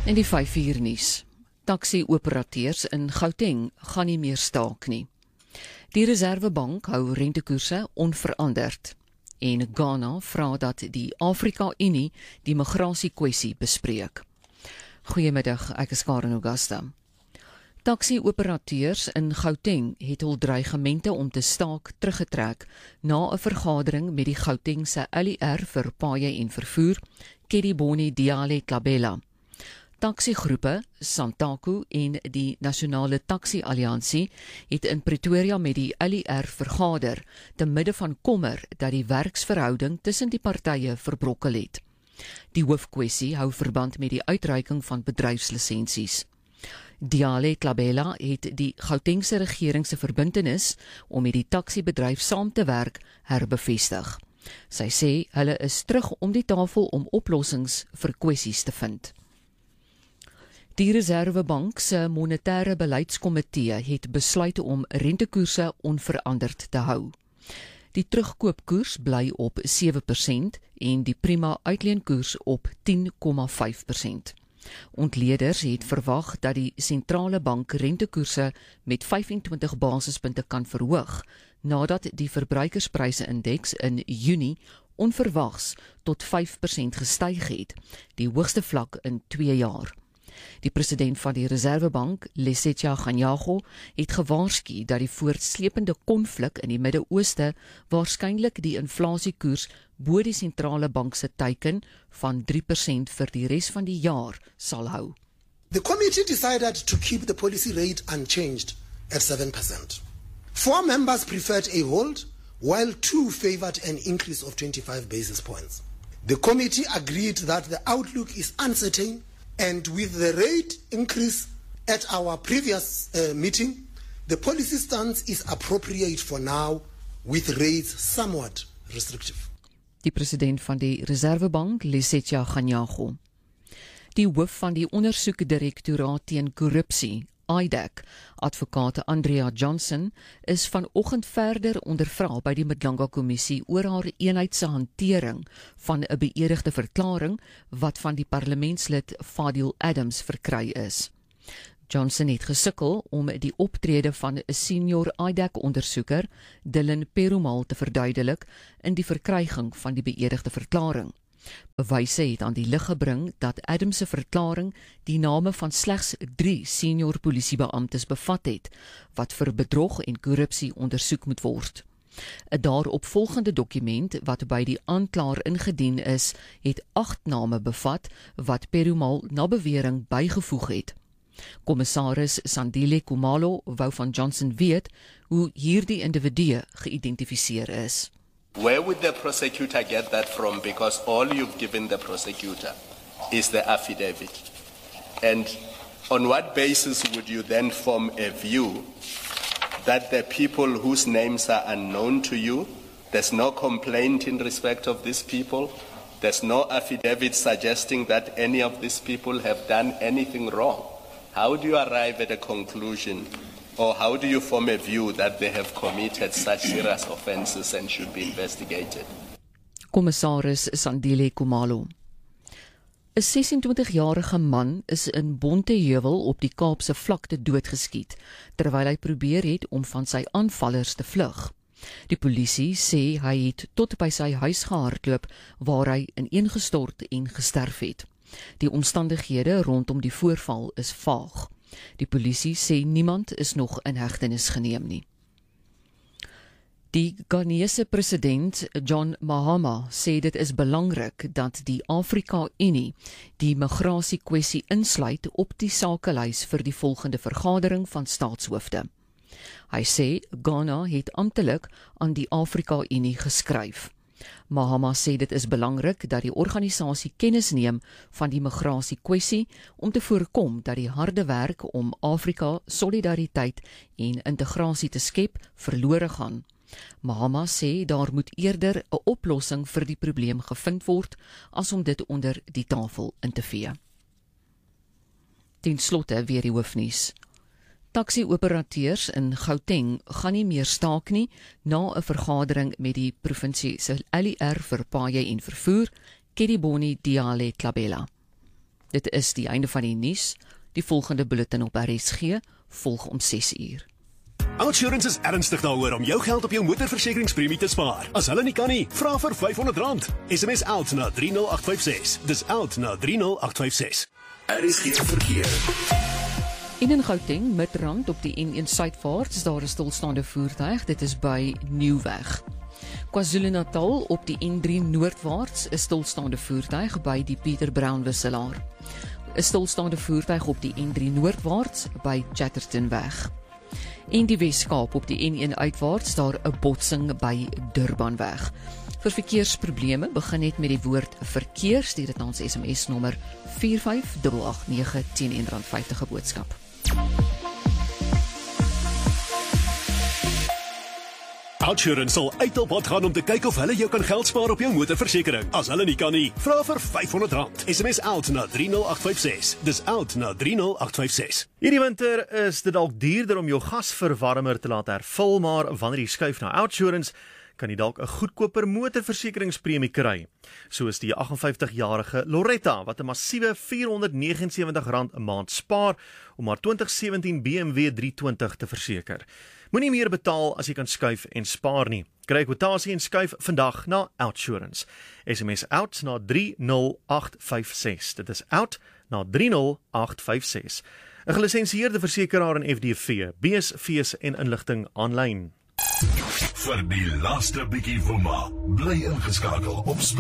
En die 5-uur nuus. Taxi-operateurs in Gauteng gaan nie meer staak nie. Die Reserwebank hou rentekoerse onveranderd. En Ghana vra dat die Afrika-Unie die migrasiekwessie bespreek. Goeiemiddag, ek is Karen Augusta. Taxi-operateurs in Gauteng het hul dreigemente om te staak teruggetrek na 'n vergadering met die Gautengse LER vir paaie en vervoer, Kedibone Diale Tlabela. Taxigroepe, Santaku en die Nasionale Taxi Alliansie het in Pretoria met die LER vergader, te midde van kommer dat die werksverhouding tussen die partye verbrokkel het. Die hoofkwessie hou verband met die uitreiking van bedryfslisensies. Diale Tlabela het die Gautengse regering se verbintenis om met die taxibedryf saam te werk herbevestig. Sy sê hulle is terug om die tafel om oplossings vir kwessies te vind. Die Reserwebank se monetêre beleidskomitee het besluit om rentekoerse onveranderd te hou. Die terugkoopkoers bly op 7% en die prima uitleenkoers op 10,5%. Ontleeders het verwag dat die sentrale bank rentekoerse met 25 basispunte kan verhoog, nadat die verbruikerspryse-indeks in Junie onverwags tot 5% gestyg het, die hoogste vlak in 2 jaar. Die president van die Reserwebank, Lesetja Kganyago, het gewaarsku dat die voortsleepende konflik in die Midde-Ooste waarskynlik die inflasiekoers bo die sentrale bank se teiken van 3% vir die res van die jaar sal hou. The committee decided to keep the policy rate unchanged at 7%. 4 members preferred a hold, while 2 favored an increase of 25 basis points. The committee agreed that the outlook is uncertain, and with the rate increase at our previous meeting, the policy stance is appropriate for now, with rates somewhat restrictive. Die president van die Reserwebank, Lesetja Kganyago. Die hoof van die ondersoekdirektoraat teen korrupsie, IDAC, advokate Andrea Johnson, is vanoggend verder ondervra by die Madlanga-kommissie oor haar eenheid se hantering van 'n beëdigde verklaring wat van die parlementslid Fadil Adams verkry is. Johnson het gesukkel om die optrede van 'n senior IDAC-ondersoeker, Dylan Perumal, te verduidelik in die verkryging van die beëdigde verklaring. Bewyse het aan die lig gebring dat Adams se verklaring die name van slegs 3 senior polisiebeamptes bevat het, wat vir bedrog en korrupsie ondersoek moet word. 'n daaropvolgende dokument wat by die aanklaer ingedien is, het 8 name bevat wat Perumal na bewering bygevoeg het. Kommissaris Sandile Khumalo wou van Johnson weet hoe hierdie individue geïdentifiseer is. Where would the prosecutor get that from? Because all you've given the prosecutor is the affidavit. And on what basis would you then form a view that the people whose names are unknown to you, there's no complaint in respect of these people, there's no affidavit suggesting that any of these people have done anything wrong? How do you arrive at a conclusion, or how do you form a view that they have committed such serious offences and should be investigated? Kommissaris Sandile Khumalo. 'n 26-jarige man is in Bonteheuwel op die Kaapse vlakte doodgeskiet, terwyl hy probeer het om van sy aanvallers te vlug. Die polisie sê hy het tot by sy huis gehardloop, waar hy ineengestort en gesterf het. Die omstandighede rondom die voorval is vaag. Die polisie sê niemand is nog in hegtenis geneem nie. Die Ghanese president John Mahama sê dit is belangrik dat die Afrika-Unie die migrasiekwessie insluit op die sakelys vir die volgende vergadering van staatshoofde. Hy sê Ghana het amptelik aan die Afrika-Unie geskryf. Mahama sê dit is belangrik dat die organisasie kennis neem van die migrasiekwessie om te voorkom dat die harde werk om Afrika solidariteit en integrasie te skep verlore gaan. Mahama sê daar moet eerder 'n oplossing vir die probleem gevind word as om dit onder die tafel in te vee. Ten slotte weer die hoofnuus. Taxi-operateurs in Gauteng gaan nie meer staak nie na 'n vergadering met die provinsie se LER vir paaie en vervoer, Kedibone Diale Tlabela. Dit is die einde van die nuus. Die volgende bulletin op RSG volg om 6:00. OUTsurance is ernstig daaroor om jou geld op jou motorversekeringspremie te spaar. As hulle nie kan nie, vra vir R500. SMS OUT na 30856. Dis OUT na 30856. RSG verkeer. In Gauteng, Midrand op die N1 suidwaarts, daar is stilstaande voertuig, dit is by Nieuwweg. KwaZulu-Natal op die N3 noordwaarts is stilstaande voertuig by die Pieter Brown wisselaar. Is stilstaande voertuig op die N3 noordwaarts by Chattertonweg. En die Weskaap op die N1 uitwaarts, daar 'n botsing by Durbanweg. Vir verkeersprobleme begin net met die woord verkeer, stuur dit na ons SMS nommer 45889 teen R1.50 boodskap. OUTsurance sal uit op pad gaan om te kyk of hulle jou kan geld spaar op jou motorversekering. As hulle nie kan nie, vra vir R500. SMS OUT na 30856. Dis OUT na 30856. Hierdie winter is dit dalk duurder om jou gasverwarmer te laat hervul, maar wanneer jy skuif na OUTsurance, kan jy dalk 'n goedkoper motorversekeringspremie kry. So is die 58-jarige Loretta wat 'n massiewe R479 'n maand spaar om haar 2017 BMW 320 te verseker. Moenie meer betaal as jy kan skuif en spaar nie. Kry 'n kwotasie en skuif vandag na OUTsurance. SMS OUT na 30856. Dit is OUT na 30856. 'n Gelisensieerde versekeraar in FDV, bees, fees en inligting aanlyn. Vir die laaste bietjie woema, bly ingeskakel op